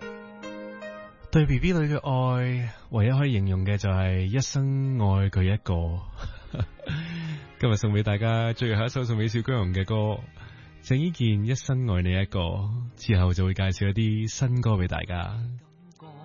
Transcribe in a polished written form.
對 BB 女嘅愛，唯一可以形容嘅就係一生愛佢一個。今日送俾大家最後一首送俾小姜蓉嘅歌，鄭伊健《一生愛你一個》，之後就會介紹一啲新歌俾大家。